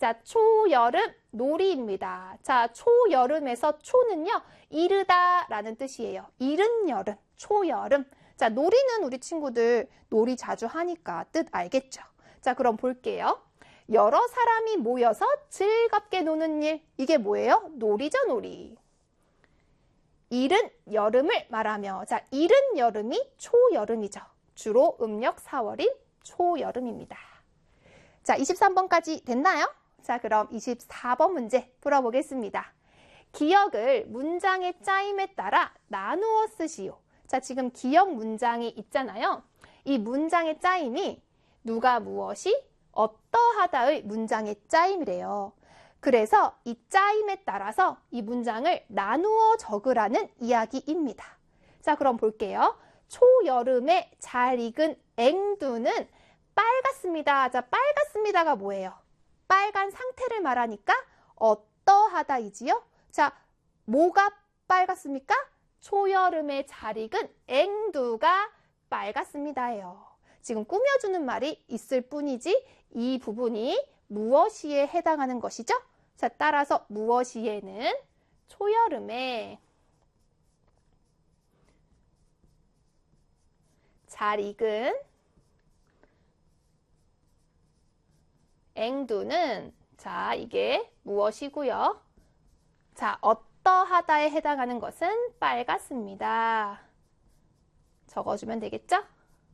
자, 초여름 놀이입니다. 자, 초여름에서 초는요, 이르다라는 뜻이에요. 이른 여름, 초여름. 자, 놀이는 우리 친구들 놀이 자주 하니까 뜻 알겠죠? 자, 그럼 볼게요. 여러 사람이 모여서 즐겁게 노는 일. 이게 뭐예요? 놀이죠, 놀이. 이른 여름을 말하며, 자, 이른 여름이 초여름이죠. 주로 음력 4월인 초여름입니다. 자, 23번까지 됐나요? 자, 그럼 24번 문제 풀어보겠습니다. 기억을 문장의 짜임에 따라 나누어 쓰시오. 자, 지금 기억 문장이 있잖아요. 이 문장의 짜임이 누가 무엇이 어떠하다의 문장의 짜임이래요. 그래서 이 짜임에 따라서 이 문장을 나누어 적으라는 이야기입니다. 자, 그럼 볼게요. 초여름에 잘 익은 앵두는 빨갛습니다. 자, 빨갛습니다가 뭐예요? 빨간 상태를 말하니까 어떠하다이지요? 자, 뭐가 빨갛습니까? 초여름에 잘 익은 앵두가 빨갛습니다예요. 지금 꾸며주는 말이 있을 뿐이지 이 부분이 무엇이에 해당하는 것이죠? 자, 따라서 무엇이에는 초여름에 잘 익은 앵두는, 자, 이게 무엇이고요? 자, 어떠하다에 해당하는 것은 빨갛습니다. 적어주면 되겠죠?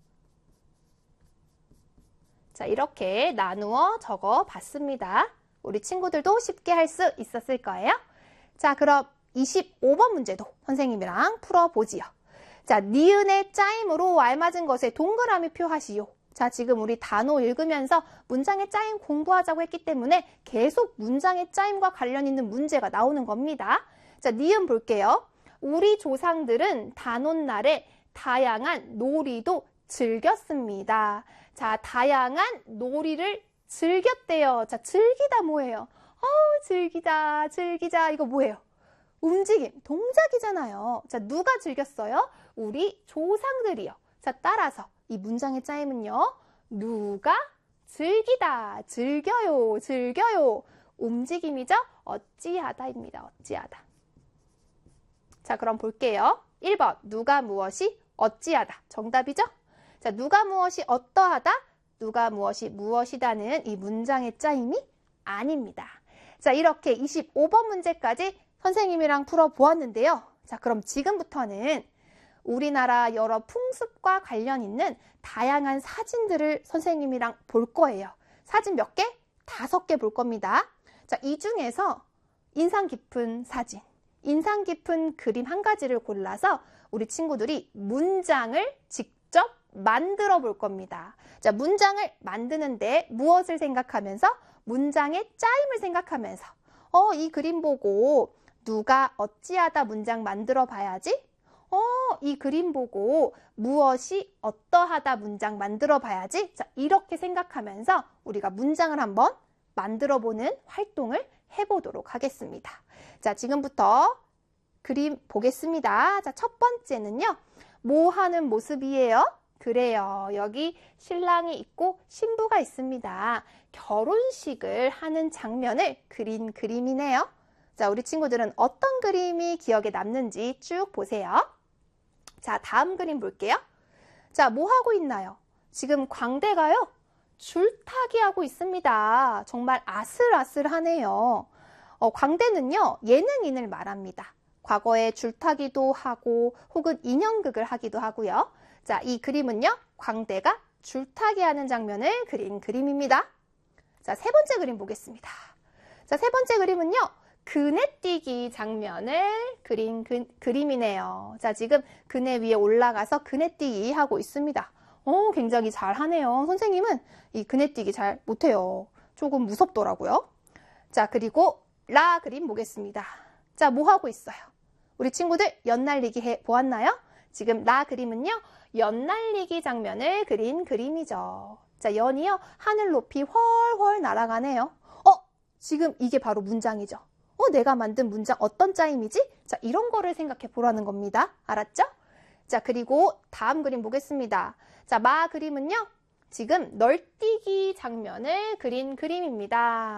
자, 이렇게 나누어 적어 봤습니다. 우리 친구들도 쉽게 할 수 있었을 거예요. 자, 그럼 25번 문제도 선생님이랑 풀어보지요. 자, 니은의 짜임으로 알맞은 것에 동그라미 표하시오. 자, 지금 우리 단어 읽으면서 문장의 짜임 공부하자고 했기 때문에 계속 문장의 짜임과 관련 있는 문제가 나오는 겁니다. 자, 니은 볼게요. 우리 조상들은 단오날에 다양한 놀이도 즐겼습니다. 자, 다양한 놀이를 즐겼대요. 자, 즐기다 뭐예요? 즐기다, 즐기자. 이거 뭐예요? 움직임, 동작이잖아요. 자, 누가 즐겼어요? 우리 조상들이요. 자, 따라서 이 문장의 짜임은요. 누가 즐기다, 즐겨요, 즐겨요. 움직임이죠? 어찌하다입니다. 어찌하다. 자, 그럼 볼게요. 1번, 누가 무엇이 어찌하다. 정답이죠? 자, 누가 무엇이 어떠하다, 누가 무엇이 무엇이다는 이 문장의 짜임이 아닙니다. 자, 이렇게 25번 문제까지 선생님이랑 풀어보았는데요. 자, 그럼 지금부터는 우리나라 여러 풍습과 관련 있는 다양한 사진들을 선생님이랑 볼 거예요. 사진 몇 개? 5개 볼 겁니다. 자, 이 중에서 인상 깊은 사진, 인상 깊은 그림 한 가지를 골라서 우리 친구들이 문장을 직접 만들어 볼 겁니다. 자, 문장을 만드는데 무엇을 생각하면서? 문장의 짜임을 생각하면서 이 그림 보고 누가 어찌하다 문장 만들어 봐야지? 이 그림 보고 무엇이 어떠하다 문장 만들어 봐야지? 자, 이렇게 생각하면서 우리가 문장을 한번 만들어 보는 활동을 해보도록 하겠습니다. 자, 지금부터 그림 보겠습니다. 자, 첫 번째는요. 뭐 하는 모습이에요? 그래요. 여기 신랑이 있고 신부가 있습니다. 결혼식을 하는 장면을 그린 그림이네요. 자, 우리 친구들은 어떤 그림이 기억에 남는지 쭉 보세요. 자, 다음 그림 볼게요. 자, 뭐 하고 있나요? 지금 광대가요. 줄타기 하고 있습니다. 정말 아슬아슬하네요. 광대는요. 예능인을 말합니다. 과거에 줄타기도 하고 혹은 인형극을 하기도 하고요. 자, 이 그림은요. 광대가 줄타기 하는 장면을 그린 그림입니다. 자, 세 번째 그림 보겠습니다. 자, 세 번째 그림은요. 그네뛰기 장면을 그린 그림이네요. 자, 지금 그네 위에 올라가서 그네뛰기 하고 있습니다. 굉장히 잘하네요. 선생님은 이 그네뛰기 잘 못해요. 조금 무섭더라고요. 자, 그리고 라 그림 보겠습니다. 자, 뭐 하고 있어요? 우리 친구들 연날리기 해 보았나요? 지금 라 그림은요. 연날리기 장면을 그린 그림이죠. 자, 연이요. 하늘 높이 훨훨 날아가네요. 지금 이게 바로 문장이죠. 내가 만든 문장 어떤 짜임이지? 자, 이런 거를 생각해 보라는 겁니다. 알았죠? 자, 그리고 다음 그림 보겠습니다. 자, 마 그림은요. 지금 널뛰기 장면을 그린 그림입니다.